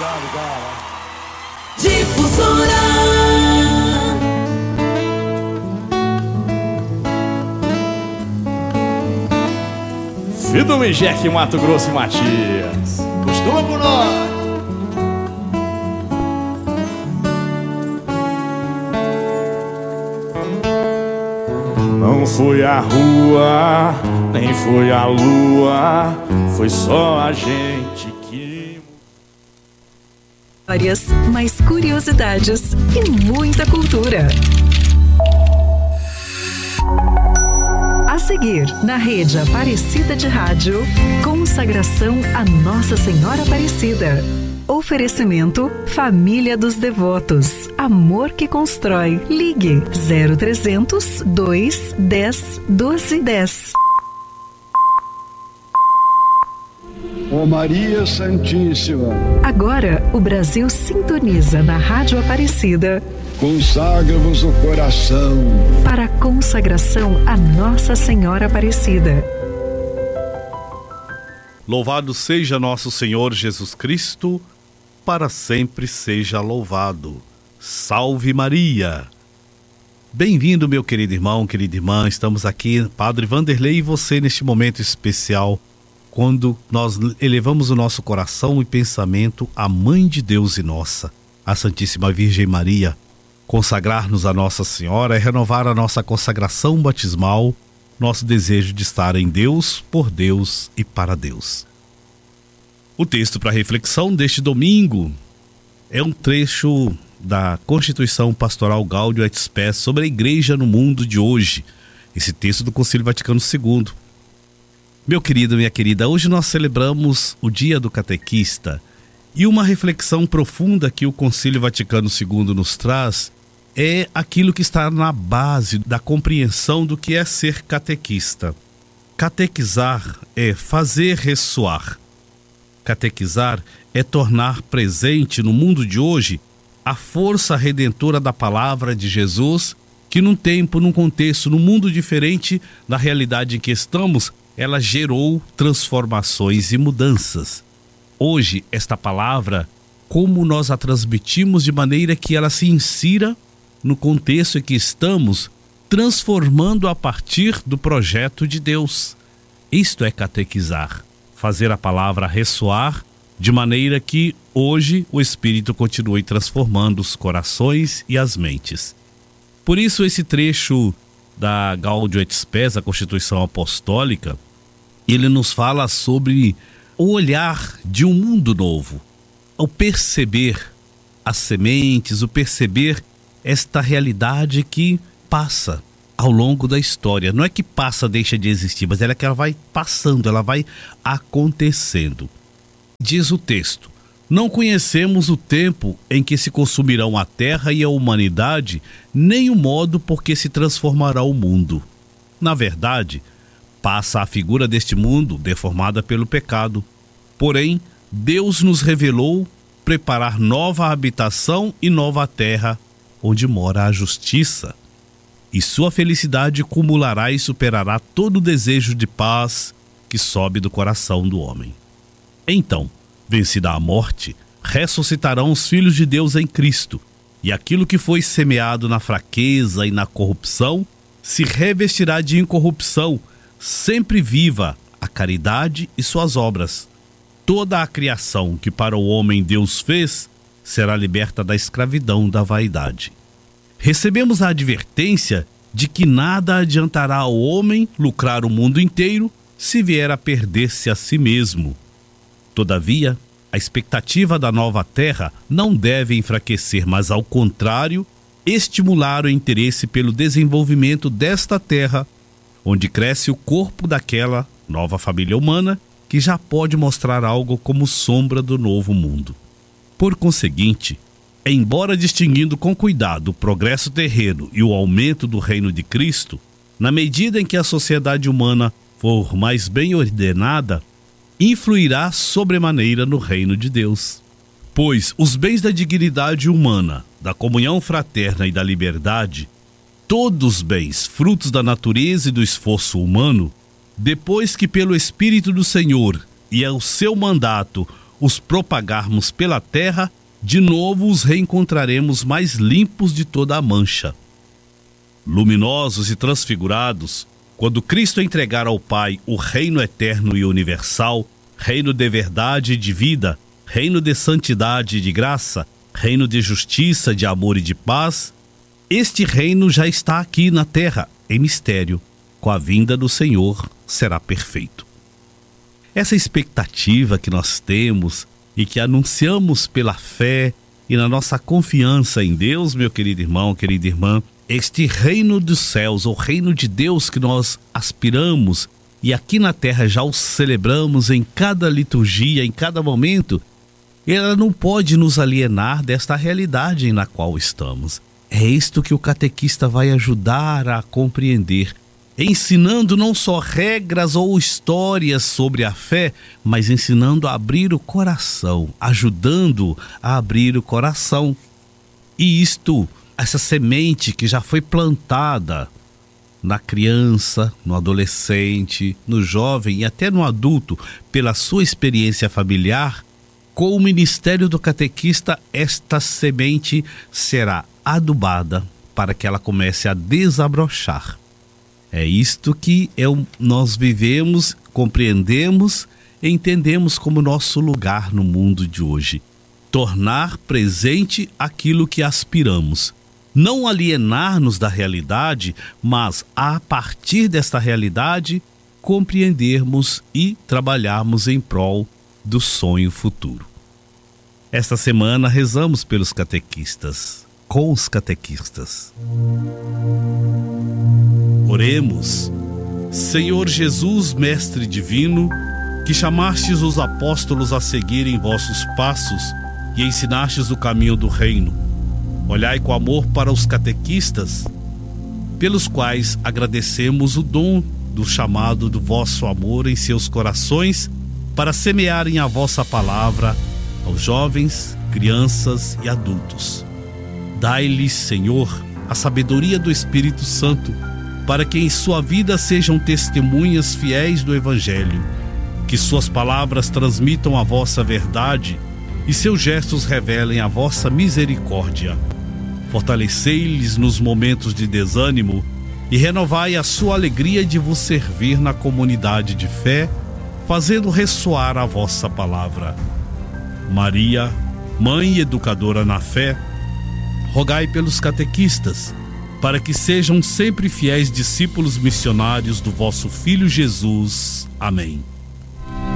obrigado, cara. Difusora. Fido Mijek, Mato Grosso e Matias. Costuma por nós. Não foi a rua, nem foi a lua, foi só a gente que... Histórias, mais curiosidades e muita cultura. A seguir, na rede Aparecida de Rádio, consagração a Nossa Senhora Aparecida. Oferecimento Família dos Devotos. Amor que constrói. Ligue 0300 210 1210. Ó Maria Santíssima. Agora, o Brasil sintoniza na Rádio Aparecida. Consagra-vos o coração Para a consagração a Nossa Senhora Aparecida. Louvado seja nosso Senhor Jesus Cristo, para sempre seja louvado. Salve Maria! Bem-vindo, meu querido irmão, querida irmã. Estamos aqui, Padre Vanderlei e você, neste momento especial, quando nós elevamos o nosso coração e pensamento à Mãe de Deus e nossa, a Santíssima Virgem Maria. Consagrar-nos a Nossa Senhora é renovar a nossa consagração batismal, nosso desejo de estar em Deus, por Deus e para Deus. O texto para reflexão deste domingo é um trecho da Constituição Pastoral Gaudium et Spes sobre a Igreja no mundo de hoje, esse texto do Concílio Vaticano II. Meu querido, minha querida, hoje nós celebramos o Dia do Catequista e uma reflexão profunda que o Concílio Vaticano II nos traz é aquilo que está na base da compreensão do que é ser catequista. Catequizar é fazer ressoar. Catequizar é tornar presente no mundo de hoje a força redentora da palavra de Jesus, que num tempo, num contexto, num mundo diferente da realidade em que estamos, ela gerou transformações e mudanças. Hoje, esta palavra, como nós a transmitimos de maneira que ela se insira no contexto em que estamos, transformando a partir do projeto de Deus. Isto é catequizar, fazer a palavra ressoar de maneira que hoje o Espírito continue transformando os corações e as mentes. Por isso esse trecho da Gaudium et Spes, a Constituição Apostólica, ele nos fala sobre o olhar de um mundo novo, o perceber as sementes, o perceber esta realidade que passa ao longo da história. Não é que passa, deixa de existir, mas ela vai passando, ela vai acontecendo. Diz o texto: não conhecemos o tempo em que se consumirão a terra e a humanidade, nem o modo por que se transformará o mundo. Na verdade, passa a figura deste mundo deformada pelo pecado. Porém, Deus nos revelou preparar nova habitação e nova terra, onde mora a justiça. E sua felicidade cumulará e superará todo o desejo de paz que sobe do coração do homem. Então, vencida a morte, ressuscitarão os filhos de Deus em Cristo, e aquilo que foi semeado na fraqueza e na corrupção se revestirá de incorrupção, sempre viva a caridade e suas obras. Toda a criação que para o homem Deus fez será liberta da escravidão da vaidade. Recebemos a advertência de que nada adiantará ao homem lucrar o mundo inteiro se vier a perder-se a si mesmo. Todavia, a expectativa da nova terra não deve enfraquecer, mas ao contrário, estimular o interesse pelo desenvolvimento desta terra, onde cresce o corpo daquela nova família humana que já pode mostrar algo como sombra do novo mundo. Por conseguinte, embora distinguindo com cuidado o progresso terreno e o aumento do reino de Cristo, na medida em que a sociedade humana for mais bem ordenada, influirá sobremaneira no reino de Deus. Pois os bens da dignidade humana, da comunhão fraterna e da liberdade, todos os bens, frutos da natureza e do esforço humano, depois que pelo Espírito do Senhor e ao seu mandato os propagarmos pela terra, de novo os reencontraremos mais limpos de toda a mancha. Luminosos e transfigurados, quando Cristo entregar ao Pai o reino eterno e universal, reino de verdade e de vida, reino de santidade e de graça, reino de justiça, de amor e de paz, este reino já está aqui na terra, em mistério. Com a vinda do Senhor será perfeito. Essa expectativa que nós temos e que anunciamos pela fé e na nossa confiança em Deus, meu querido irmão, querida irmã, este reino dos céus, o reino de Deus que nós aspiramos e aqui na terra já o celebramos em cada liturgia, em cada momento, ela não pode nos alienar desta realidade na qual estamos. É isto que o catequista vai ajudar a compreender, ensinando não só regras ou histórias sobre a fé, mas ensinando a abrir o coração, ajudando a abrir o coração. E essa semente que já foi plantada na criança, no adolescente, no jovem e até no adulto, pela sua experiência familiar, com o ministério do catequista, esta semente será adubada para que ela comece a desabrochar. É isto que nós vivemos, compreendemos e entendemos como nosso lugar no mundo de hoje. Tornar presente aquilo que aspiramos. Não alienar-nos da realidade, mas a partir desta realidade, compreendermos e trabalharmos em prol do sonho futuro. Esta semana rezamos pelos catequistas, com os catequistas. Oremos. Senhor Jesus, Mestre Divino, que chamastes os apóstolos a seguirem vossos passos e ensinastes o caminho do reino, olhai com amor para os catequistas, pelos quais agradecemos o dom do chamado do vosso amor em seus corações para semearem a vossa palavra aos jovens, crianças e adultos. Dai-lhes, Senhor, a sabedoria do Espírito Santo, para que em sua vida sejam testemunhas fiéis do Evangelho, que suas palavras transmitam a vossa verdade e seus gestos revelem a vossa misericórdia. Fortalecei-lhes nos momentos de desânimo e renovai a sua alegria de vos servir na comunidade de fé, fazendo ressoar a vossa palavra. Maria, Mãe e Educadora na fé, rogai pelos catequistas, para que sejam sempre fiéis discípulos missionários do vosso Filho Jesus. Amém.